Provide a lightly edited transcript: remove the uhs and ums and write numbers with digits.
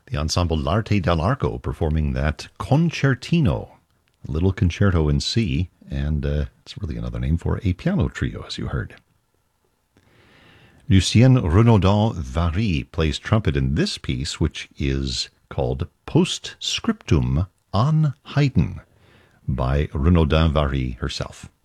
The ensemble L'Arte dell'Arco performing that concertino, a little concerto in C, and it's really another name for a piano trio, as you heard. Lucien Renaudin Vary plays trumpet in this piece, which is called Postscriptum an Haydn by Renaudin Vary herself.